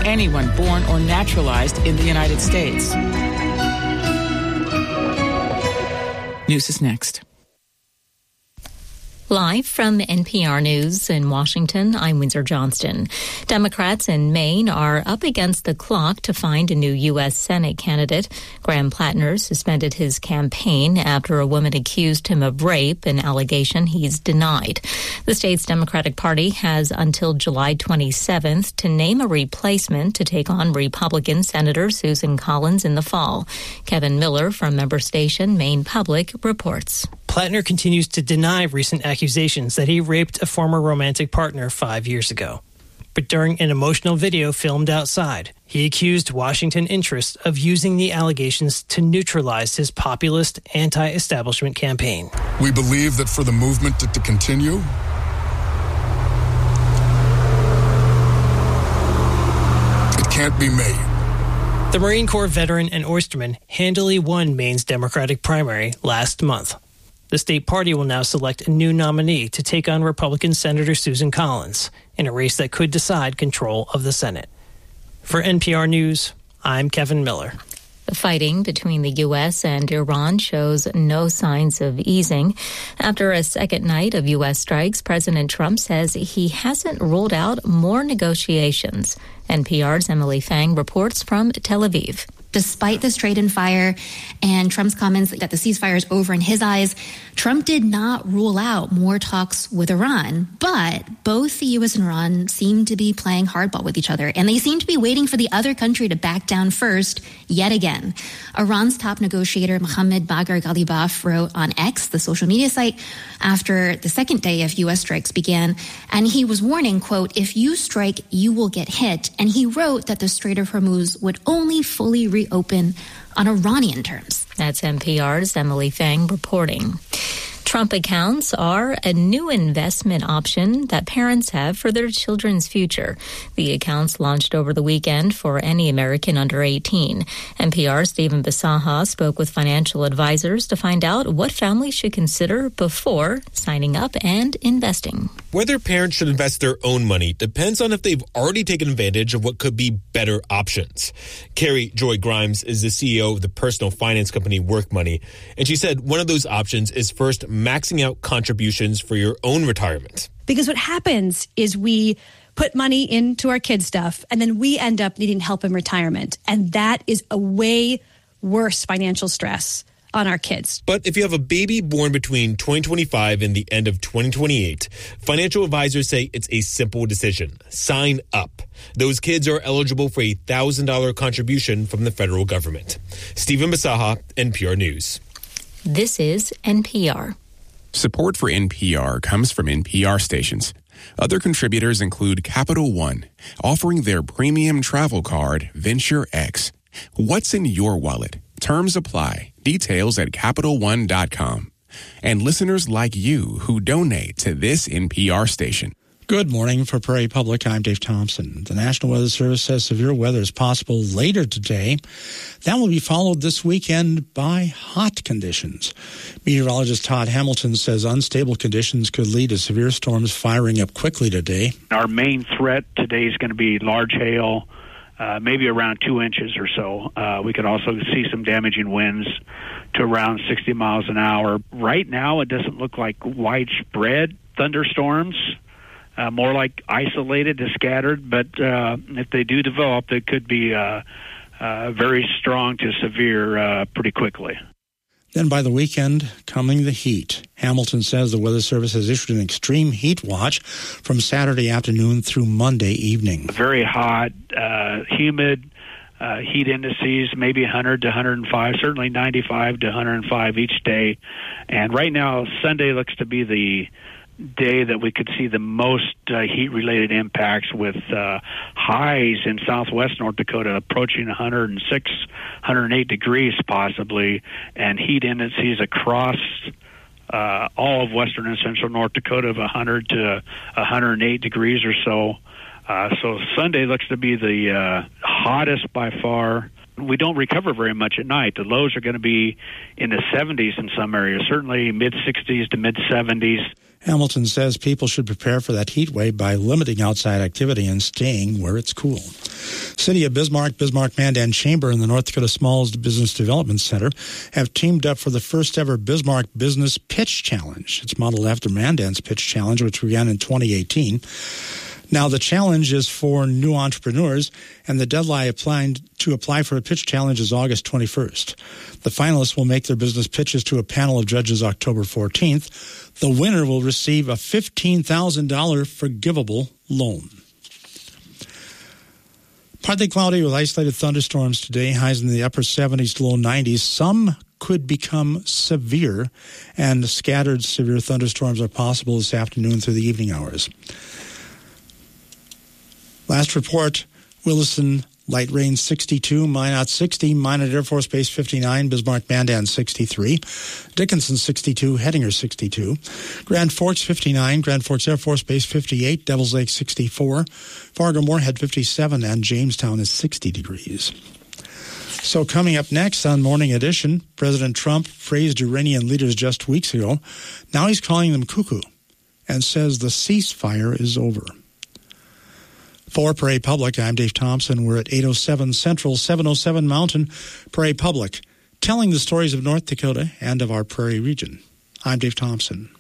anyone born or naturalized in the United States. News is next. Live from NPR News in Washington, I'm Windsor Johnston. Democrats in Maine are up against the clock to find a new U.S. Senate candidate. Graham Plattner suspended his campaign after a woman accused him of rape, an allegation he's denied. The state's Democratic Party has until July 27th to name a replacement to take on Republican Senator Susan Collins in the fall. Kevin Miller from member station Maine Public reports. Plattner continues to deny recent accusations that he raped a former romantic partner 5 years ago. But during an emotional video filmed outside, he accused Washington interests of using the allegations to neutralize his populist, anti-establishment campaign. We believe that for the movement to continue, it can't be made. The Marine Corps veteran and oysterman handily won Maine's Democratic primary last month. The state party will now select a new nominee to take on Republican Senator Susan Collins in a race that could decide control of the Senate. For NPR News, I'm Kevin Miller. The fighting between the U.S. and Iran shows no signs of easing. After a second night of U.S. strikes, President Trump says he hasn't ruled out more negotiations. NPR's Emily Fang reports from Tel Aviv. Despite the straight and fire and Trump's comments that the ceasefire is over in his eyes, Trump did not rule out more talks with Iran. But both the U.S. and Iran seem to be playing hardball with each other, and they seem to be waiting for the other country to back down first yet again. Iran's top negotiator Mohammad Bagher Ghalibaf wrote on X, the social media site, after the second day of U.S. strikes began, and he was warning, quote, "If you strike, you will get hit." And he wrote that the Strait of Hormuz would only fully reopen on Iranian terms. That's NPR's Emily Fang reporting. Trump accounts are a new investment option that parents have for their children's future. The accounts launched over the weekend for any American under 18. NPR's Stephen Bisaha spoke with financial advisors to find out what families should consider before signing up and investing. Whether parents should invest their own money depends on if they've already taken advantage of what could be better options. Carrie Joy Grimes is the CEO of the personal finance company Work Money, and she said one of those options is first maxing out contributions for your own retirement. Because what happens is we put money into our kids' stuff, and then we end up needing help in retirement. And that is a way worse financial stress on our kids. But if you have a baby born between 2025 and the end of 2028, financial advisors say it's a simple decision. Sign up. Those kids are eligible for a $1,000 contribution from the federal government. Stephen Bisaha, NPR News. This is NPR. Support for NPR comes from NPR stations. Other contributors include Capital One, offering their premium travel card, Venture X. What's in your wallet? Terms apply. Details at CapitalOne.com. And listeners like you who donate to this NPR station. Good morning. For Prairie Public, I'm Dave Thompson. The National Weather Service says severe weather is possible later today. That will be followed this weekend by hot conditions. Meteorologist Todd Hamilton says unstable conditions could lead to severe storms firing up quickly today. Our main threat today is going to be large hail, maybe around 2 inches or so. We could also see some damaging winds to around 60 miles an hour. Right now, it doesn't look like widespread thunderstorms. More like isolated to scattered, but if they do develop, they could be very strong to severe pretty quickly. Then by the weekend, coming the heat. Hamilton says the Weather Service has issued an extreme heat watch from Saturday afternoon through Monday evening. Very hot, humid heat indices, maybe 100 to 105, certainly 95 to 105 each day. And right now, Sunday looks to be the day that we could see the most heat-related impacts, with highs in southwest North Dakota approaching 106, 108 degrees possibly, and heat indices across all of western and central North Dakota of 100 to 108 degrees or so. So Sunday looks to be the hottest by far. We don't recover very much at night. The lows are going to be in the 70s in some areas, certainly mid-60s to mid-70s. Hamilton says people should prepare for that heat wave by limiting outside activity and staying where it's cool. City of Bismarck, Mandan Chamber, and the North Dakota Smalls Business Development Center have teamed up for the first ever Bismarck Business Pitch Challenge. It's modeled after Mandan's Pitch Challenge, which began in 2018. Now, the challenge is for new entrepreneurs, and the deadline to apply for a pitch challenge is August 21st. The finalists will make their business pitches to a panel of judges October 14th. The winner will receive a $15,000 forgivable loan. Partly cloudy with isolated thunderstorms today, highs in the upper 70s to low 90s. Some could become severe, and scattered severe thunderstorms are possible this afternoon through the evening hours. Last report, Williston, light rain 62, Minot 60, Minot Air Force Base 59, Bismarck Mandan 63, Dickinson 62, Hettinger 62, Grand Forks 59, Grand Forks Air Force Base 58, Devils Lake 64, Fargo-Moorhead 57, and Jamestown is 60 degrees. So coming up next on Morning Edition, President Trump praised Iranian leaders just weeks ago. Now he's calling them cuckoo and says the ceasefire is over. For Prairie Public, I'm Dave Thompson. We're at 807 Central, 707 Mountain. Prairie Public, telling the stories of North Dakota and of our prairie region. I'm Dave Thompson.